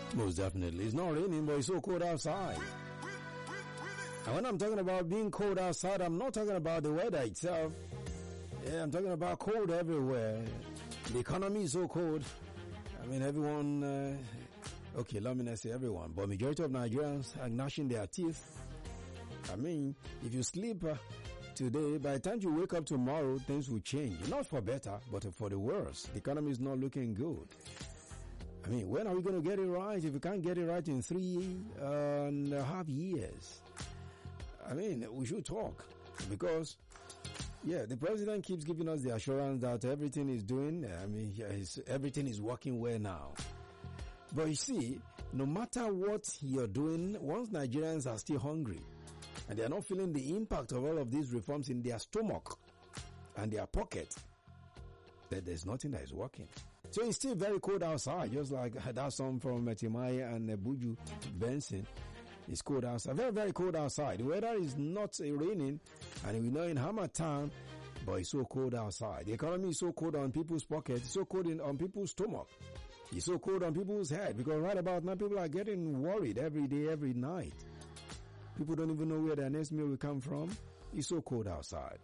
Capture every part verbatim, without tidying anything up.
Most definitely. It's not raining, but it's so cold outside. And when I'm talking about being cold outside, I'm not talking about the weather itself. Yeah, I'm talking about cold everywhere. The economy is so cold. I mean, everyone, uh, okay, let me not say everyone, but majority of Nigerians are gnashing their teeth. I mean, if you sleep uh, today, by the time you wake up tomorrow, things will change. Not for better, but for the worse. The economy is not looking good. I mean, when are we going to get it right? If we can't get it right in three uh, and a half years, I mean, we should talk. Because, yeah, the president keeps giving us the assurance that everything is doing, I mean, everything is working well now. But you see, no matter what you're doing, once Nigerians are still hungry, and they are not feeling the impact of all of these reforms in their stomach and their pocket, then there's nothing that is working. So it's still very cold outside, just like that song from Timaya and Buju Benson. It's cold outside, very, very cold outside. The weather is not raining, and we know in Hammertown, but it's so cold outside. The economy is so cold on people's pockets, it's so cold in, on people's stomach. It's so cold on people's head, because right about now, people are getting worried every day, every night. People don't even know where their next meal will come from. It's so cold outside.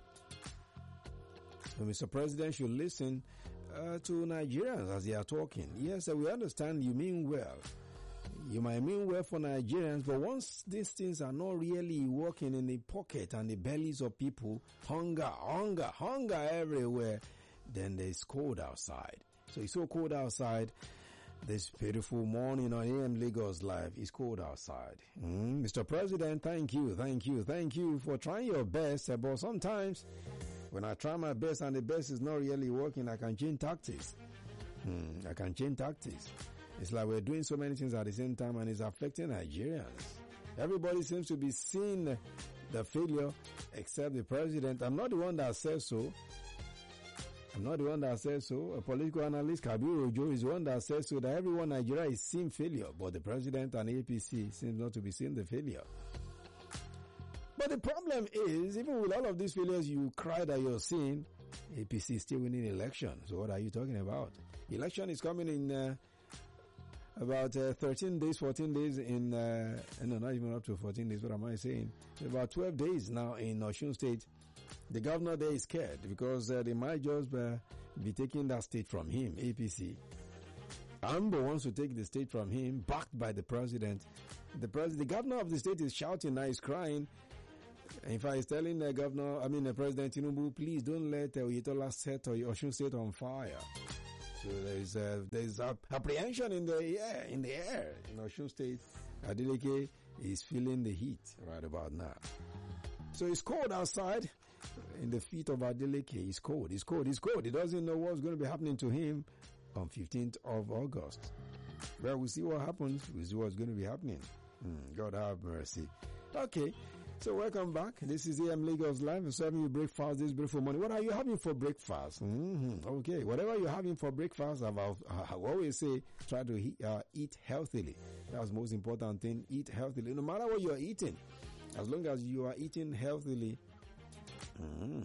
So Mister President should listen uh, to Nigerians as they are talking. Yes, we understand you mean well. You might mean well for Nigerians, but once these things are not really working in the pocket and the bellies of people, hunger, hunger, hunger everywhere, then there's cold outside. So it's so cold outside. This beautiful morning on A M Lagos Live, it's cold outside. Mm, Mister President, thank you, thank you, thank you for trying your best. But sometimes, when I try my best and the best is not really working, I can change tactics. Mm, I can change tactics. It's like we're doing so many things at the same time and it's affecting Nigerians. Everybody seems to be seeing the failure except the president. I'm not the one that says so. I'm not the one that says so. A political analyst, Kabir Ojo, is the one that says so, that everyone in Nigeria is seeing failure, but the president and A P C seems not to be seeing the failure. But the problem is, even with all of these failures you cry that you're seeing, A P C is still winning election. So what are you talking about? Election is coming in uh, about uh, thirteen days, fourteen days in, uh, no, not even up to fourteen days, what am I saying? About twelve days now in Osun State. The governor there is scared because uh, they might just uh, be taking that state from him, A P C. Ambo wants to take the state from him, backed by the president. The president, the governor of the state is shouting now, he's crying. In fact, he's telling the governor, I mean the President Tinubu, please don't let uh, Oyetola set Osun State on fire. So there's uh, there's uh, apprehension in the air, in the air. In Osun State, Adeleke is feeling the heat right about now. So it's cold outside. In the feet of Adeleke, it's cold, it's cold, it's cold. He doesn't know what's going to be happening to him on fifteenth of August. Well, we'll see what happens. We'll see what's going to be happening. Hmm, God have mercy. Okay, so welcome back. This is A M Lagos Live. We're serving you breakfast this beautiful morning. What are you having for breakfast? Mm-hmm. Okay, whatever you're having for breakfast, I've, I always say try to uh, eat healthily. That's the most important thing. Eat healthily. No matter what you're eating, as long as you are eating healthily, Mm.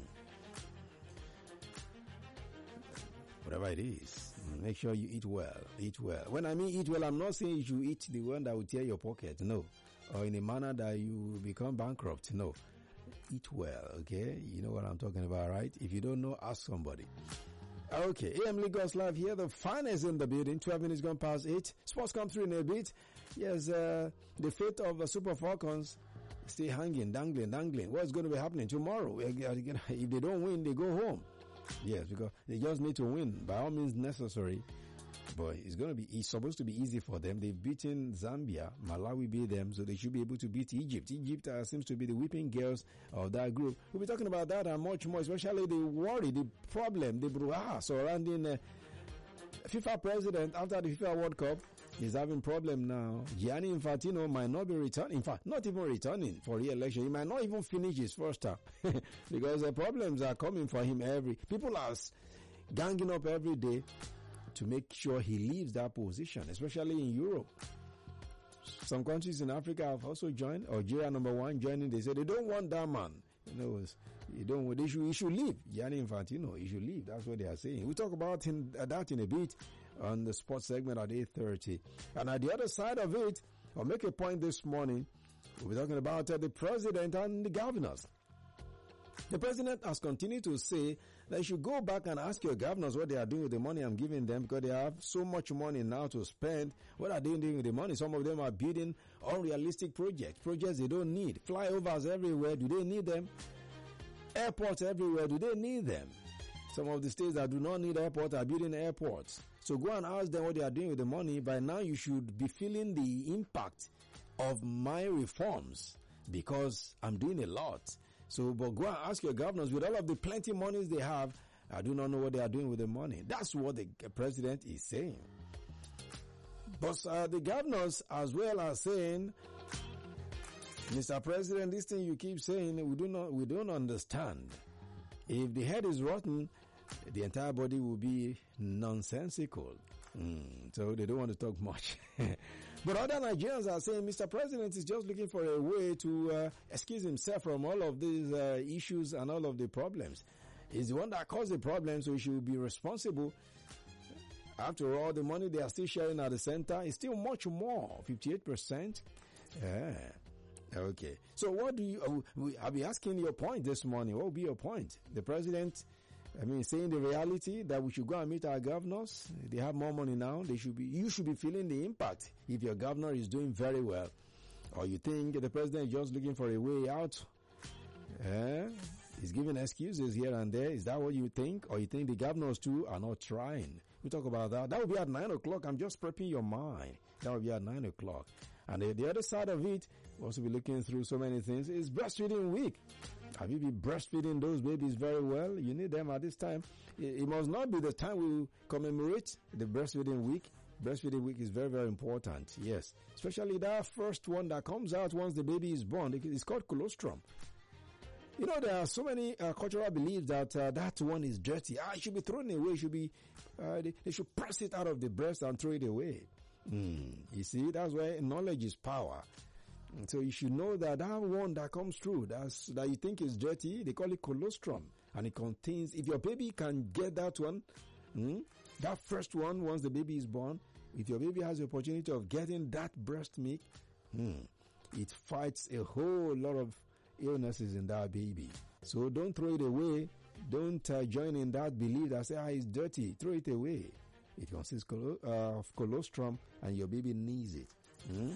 whatever it is, make sure you eat well. Eat well. When I mean eat well, I'm not saying you should eat the one that will tear your pocket. No. Or in a manner that you become bankrupt. No. Eat well, okay? You know what I'm talking about, right? If you don't know, ask somebody. Okay, A M Lagos Live here. The finest in the building. twelve minutes gone past eight. Sports come through in a bit. Yes, uh, the fate of the Super Falcons stay hanging, dangling, dangling. What's going to be happening tomorrow? If they don't win, they go home. Yes, because they just need to win by all means necessary. But it's going to be, it's supposed to be easy for them. They've beaten Zambia, Malawi beat them, so they should be able to beat Egypt. Egypt uh, seems to be the whipping girls of that group. We'll be talking about that and much more, especially the worry, the problem, the brouhaha surrounding uh, FIFA president after the FIFA World Cup. He's having problem now. Gianni Infantino might not be returning. In fact, not even returning for re-election. He might not even finish his first term because the problems are coming for him every. People are ganging up every day to make sure he leaves that position, especially in Europe. Some countries in Africa have also joined. Algeria, number one, joining. They say they don't want that man. You know, you don't. They should. He should leave. Gianni Infantino. He should leave. That's what they are saying. We talk about him, uh, that in a bit. on the sports segment at eight thirty. And at the other side of it, I'll make a point this morning. We'll be talking about uh, the president and the governors. The president has continued to say that you should go back and ask your governors what they are doing with the money I'm giving them, because they have so much money now to spend. What are they doing with the money? Some of them are building unrealistic projects, projects they don't need. Flyovers everywhere, do they need them? Airports everywhere, do they need them? Some of the states that do not need airports are building airports. So go and ask them what they are doing with the money. By now you should be feeling the impact of my reforms, because I'm doing a lot. So, but go and ask your governors, with all of the plenty monies they have, I do not know what they are doing with the money. That's what the president is saying. But uh, the governors as well are saying, Mister President, this thing you keep saying, we do not, we don't understand. If the head is rotten, the entire body will be nonsensical. Mm, so they don't want to talk much. But other Nigerians are saying Mister President is just looking for a way to uh, excuse himself from all of these uh, issues and all of the problems. He's the one that caused the problem, so he should be responsible. After all, the money they are still sharing at the center is still much more, fifty-eight percent. Yeah. Okay. So what do you, uh, I'll be asking your point this morning. What will be your point? The president, I mean, saying the reality that we should go and meet our governors. They have more money now. They should be, you should be feeling the impact if your governor is doing very well. Or you think the president is just looking for a way out. Eh? He's giving excuses here and there. Is that what you think? Or you think the governors too are not trying? We'll talk about that. That will be at nine o'clock. I'm just prepping your mind. That will be at nine o'clock. And the, the other side of it, we'll also be looking through so many things. It's breastfeeding week. Have you been breastfeeding those babies very well? You need them at this time. It, it must not be the time we commemorate the breastfeeding week. Breastfeeding week is very, very important. Yes. Especially that first one that comes out once the baby is born. It, it's called colostrum. You know, there are so many uh, cultural beliefs that uh, that one is dirty. Ah, it should be thrown away. It should be, uh, they, they should press it out of the breast and throw it away. Mm. You see, that's why knowledge is power. And so you should know that that one that comes through, that's, that you think is dirty, they call it colostrum. And it contains, if your baby can get that one, mm, that first one, once the baby is born, if your baby has the opportunity of getting that breast milk, mm, it fights a whole lot of illnesses in that baby. So don't throw it away. Don't uh, join in that belief that say, ah, it's dirty. Throw it away. It consists colo- uh, of colostrum and your baby needs it. Mm?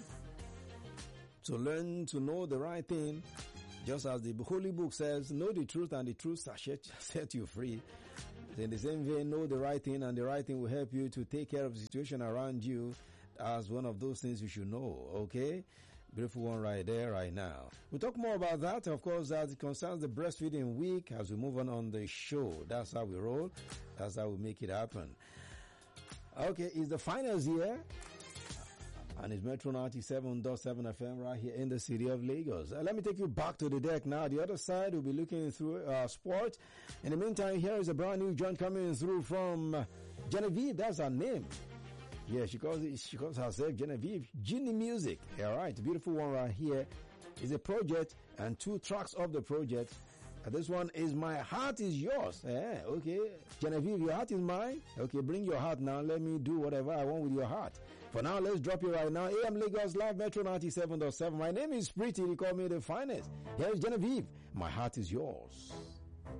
So learn to know the right thing. Just as the Holy Book says, know the truth and the truth shall set, set you free. In the same vein, know the right thing and the right thing will help you to take care of the situation around you as one of those things you should know. Okay? Beautiful one right there, right now. We'll talk more about that, of course, as it concerns the breastfeeding week as we move on on the show. That's how we roll. That's how we make it happen. Okay, it's the finals here. And it's Metro ninety-seven point seven F M right here in the city of Lagos. Uh, let me take you back to the deck now. The other side, we'll be looking through uh, sport. In the meantime, here is a brand new joint coming through from uh, Genevieve. That's her name. Yeah, she calls it, she calls herself Genevieve. Genie Music. All right, beautiful one right here. Is a project and two tracks of the project. Uh, this one is My Heart Is Yours. Yeah, okay. Genevieve, your heart is mine. Okay, bring your heart now. Let me do whatever I want with your heart. For now, let's drop you right now. A M Lagos Live Metro ninety-seven point seven. My name is Pretty. They call me the finest. Here's Genevieve. My Heart Is Yours.